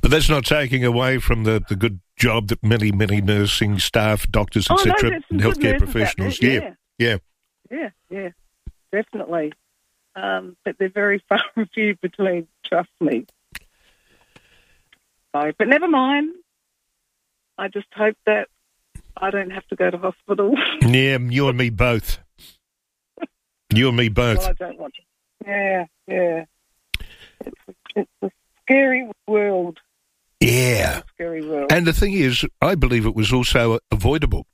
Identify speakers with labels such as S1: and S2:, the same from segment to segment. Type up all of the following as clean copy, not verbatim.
S1: But that's not taking away from the good job that many nursing staff, doctors, etc., and healthcare professionals. Yeah,
S2: definitely. But they're very far and few between, trust me. So, but never mind. I just hope that I don't have to go to hospital.
S1: Yeah, you and me both. You and me both.
S2: Well, I don't want to. Yeah. It's a scary world.
S1: Yeah.
S2: Scary world.
S1: And the thing is, I believe it was also avoidable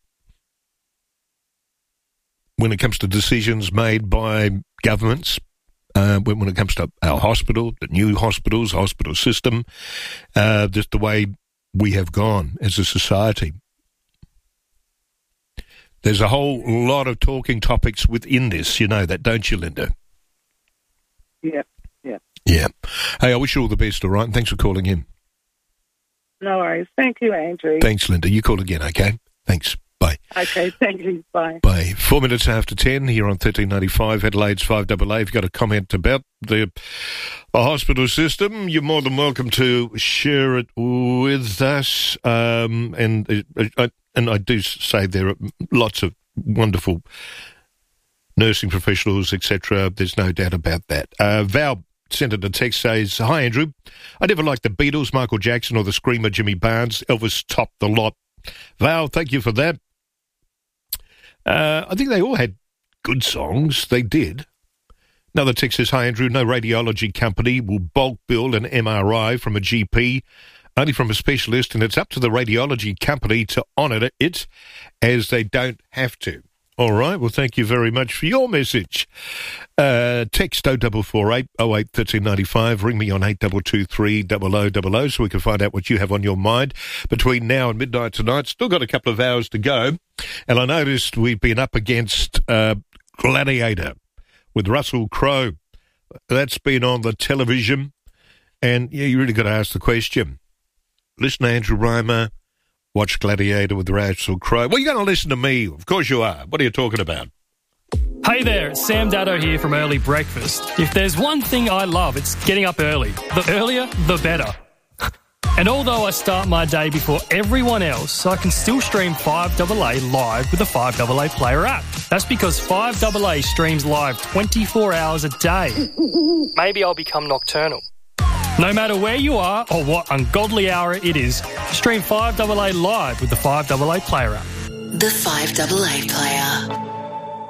S1: when it comes to decisions made by governments, when it comes to our hospital, the new hospitals, hospital system, just the way we have gone as a society. There's a whole lot of talking topics within this, you know that, don't you, Linda?
S2: Yeah.
S1: Yeah. Hey, I wish you all the best, all right? And thanks for calling in.
S2: No worries. Thank you, Andrew.
S1: Thanks, Linda. You call again, okay? Thanks. Bye.
S2: Okay, thank you. Bye.
S1: Bye. 4 minutes after 10 here on 1395, Adelaide's 5AA. If you've got a comment about the hospital system, you're more than welcome to share it with us. And I do say there are lots of wonderful nursing professionals, etc. There's no doubt about that. Val sent it a text, says, "Hi, Andrew. I never liked the Beatles, Michael Jackson, or the Screamer, Jimmy Barnes. Elvis topped the lot." Val, thank you for that. I think they all had good songs. They did. Another text says, "Hi, Andrew. No radiology company will bulk bill an MRI from a GP, only from a specialist, and it's up to the radiology company to honour it, as they don't have to." All right, well, thank you very much for your message. Text 0448 08 1395. Ring me on 8223 0000 so we can find out what you have on your mind between now and midnight tonight. Still got a couple of hours to go. And I noticed we've been up against Gladiator with Russell Crowe. That's been on the television. And, yeah, you really got to ask the question. Listen to Andrew Reimer. Watch Gladiator with Russell Crowe. Well, you're going to listen to me. Of course you are. What are you talking about?
S3: Hey there, it's Sam Daddo here from Early Breakfast. If there's one thing I love, it's getting up early. The earlier, the better. And although I start my day before everyone else, I can still stream 5AA live with the 5AA Player app. That's because 5AA streams live 24 hours a day. Maybe I'll become nocturnal. No matter where you are or what ungodly hour it is, stream 5AA live with the 5AA Player app.
S4: The 5AA Player.